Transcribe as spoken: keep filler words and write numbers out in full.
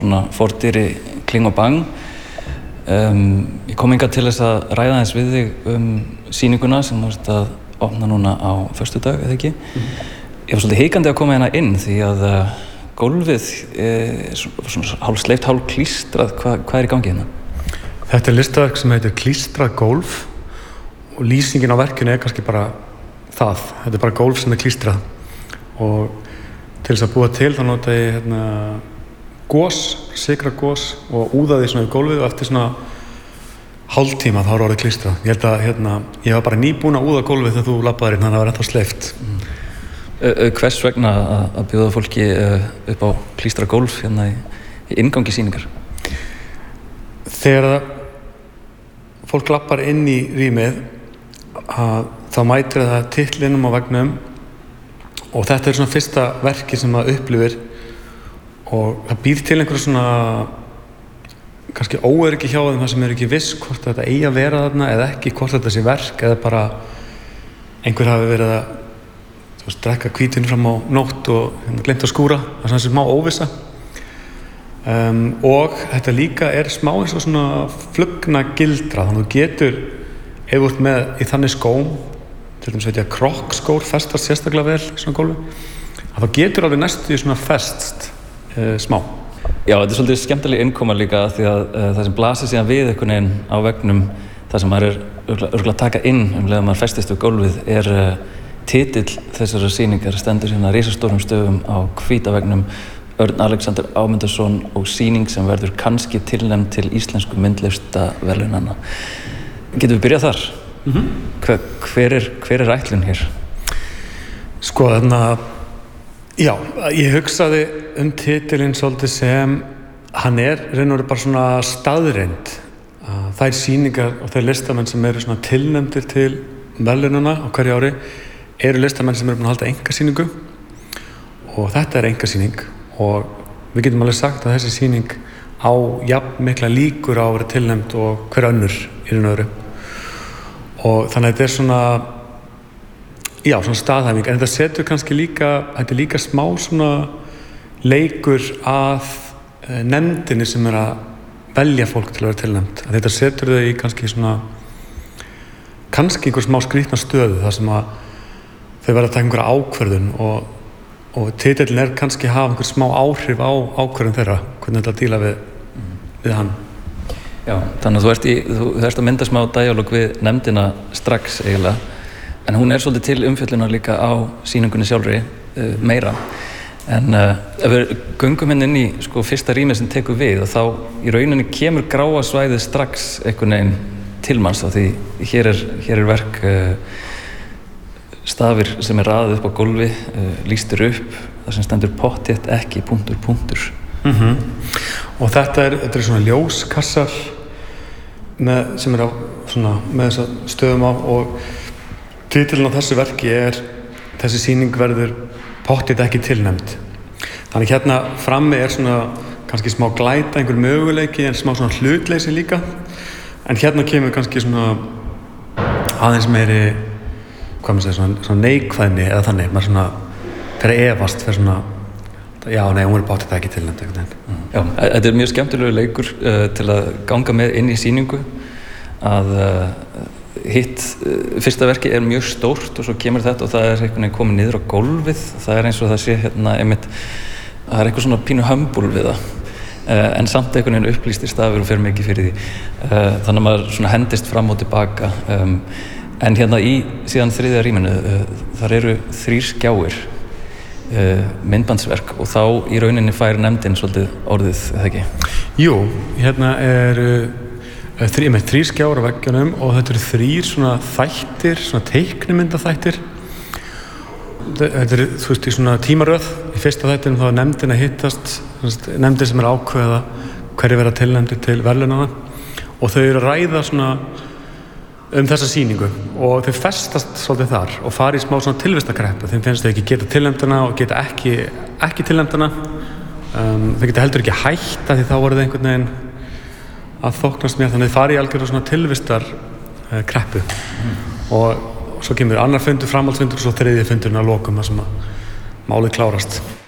svona fordýri Kling og Bang. Um, ég kom hingað til þess að ræða aðeins við þig um sýninguna sem þú ert að opna núna á föstudag, eða ekki? Mm-hmm. Ég var svolítið hikandi að koma hérna inn því að uh, gólfið er svona hálf sleift, hálf klístrað. Hva, hvað er í gangi hérna? Þetta er listaverk sem heitir Klístrað gólf og lýsingin á verkinu er kannski bara það. Þetta er bara gólf sem er klístrað og til þess að búa til þá nota ég hérna gos, sykra gos og úða því svona í gólfið og eftir svona hálftíma þá er orðið klístrað. Ég held að hérna, ég var bara nýbúin að úða gólfið þegar þú labbaðir inn, þannig að það var ennþá sleift. Mm. Hvers vegna að bjóða fólki upp á klístrað gólf hérna í, í inngangi sýningar? Þegar fólk lappar inn í rýmið að þá mætir það titlinum á veggnum og þetta er svona fyrsta verki sem maður upplifir og það býr til einhverja svona kannski óöryggi hjá þeim það sem er ekki viss hvort þetta eigi að vera þarna eða ekki, hvort þetta sé verk eða bara einhver hafi verið að þú veist, drekka hvítinn fram á nótt og hérna, glemt að skúra, það er svona smá óvissa um, og þetta líka er smá eins og svona flugna gildra, þannig að þú getur ef þú ert með í þannig skóm til dæmis veit ég að krokkskór festast sérstaklega vel í svona gólfi að þá getur alveg næstu svona festst uh, smá. Já, þetta er svolítið skemmtileg innkoma líka því að uh, það sem blasir síðan við einhvern veginn á veggnum það sem maður er örugglega að taka inn um leið að maður festist við gólfið er uh, titill þessara sýningar stendur hérna risastórum stöfum á hvíta veggnum Örn Alexander Ámundason og sýning sem verður kannski tilnefnd til íslensku myndlistaverðlaunanna. Getum við byrjað þar? Mm-hmm. Hver, hver er, hver er ætlun hér? Sko þarna, já, ég hugsaði um titilinn svolítið sem hann er reynur bara svona staðreind. Þær sýningar og þær listamenn sem eru svona tilnefndir til verðlaunanna á hverju ári eru listamenn sem eru búin að halda einkasýningu og þetta er einkasýning og við getum alveg sagt að þessi sýning á jafn mikla líkur á að vera tilnefnd og hver önnur í raun og öðru og þannig að þetta er svona já, svona staðhæfing en þetta setur kannski líka þetta er líka smá svona leikur að nefndinni sem er að velja fólk til að vera tilnefnd að þetta setur þau í kannski svona kannski einhver smá skrýtna stöðu þar sem að þau verða að taka einhverja ákvörðun og, og titillin er kannski að hafa einhver smá áhrif á ákvörðun þeirra hvernig þetta díla við, mm. við hann. Já, þannig að þú ert, í, þú, þú ert að mynda smá dialóg við nefndina strax eiginlega en hún er svolítið til umfjöllunar líka á sýningunni sjálfri uh, meira en uh, ef við göngum henni inn í sko, fyrsta rýmið sem tekur við og þá í rauninni kemur gráa svæðið strax einhvern veginn til manns því hér er, hér er verk uh, stafir sem er raðið upp á gólfi uh, lýstur upp, það sem stendur pottþétt ekki, punktur, punktur mm-hmm. og þetta er, þetta er svona ljóskassar með, sem er á, svona, með þessa stöðum á og titillinn á þessu verki er þessi sýning verður pottþétt ekki tilnefnd þannig hérna frammi er svona kannski smá glæta, einhver möguleiki en smá svona hlutleysi líka en hérna kemur kannski svona aðeins meiri hvað maður segir, svona, svona neikvæðni eða þannig, maður svona fyrir efast fyrir svona, já, nei, hún er bátt þetta ekki tilnefnd eitthvað mm. Já, þetta er mjög skemmtilegu leikur uh, til að ganga með inn í sýningu að uh, hitt, uh, fyrsta verki er mjög stórt og svo kemur þetta og það er einhvern veginn komið niður á gólfið það er eins og það sé hérna einmitt það er eitthvað svona pínu hömbul við það uh, en samt einhvern veginn upplýstir stafur og fer mikið fyrir því uh, þannig að maður svona hendist fram og tilbaka um, En hérna í síðan þriðja rýminu, uh, þar eru þrír skjáir, uh, myndbandsverk og þá í rauninni fær nefndin svolítið orðið, eða ekki? Jú, hérna eru uh, þrí, með þrír skjáir á veggjunum og þetta eru þrír svona þættir, svona teiknimyndaþættir. Þetta eru, þú veist, í svona tímaröð. Í fyrsta þættinum þá er nefndin að hittast, nefndin sem er ákveða hverju vera tilnefndir til verðlaunanna og þau eru að ræða svona um þessa sýningu og þau festast svolítið þar og fara í smá svona tilvistarkreppu þeim finnst þau ekki geta tilnefndana og geta ekki, ekki tilnefndana um, þau geta heldur ekki hætta því þá voru þau einhvern veginn að þóknast mér þannig að þau fara í algjörðu svona tilvistarkreppu mm. og svo kemur annar fundur, framhaldsfundur og svo þriðji fundurinn að lokum þar sem að málið klárast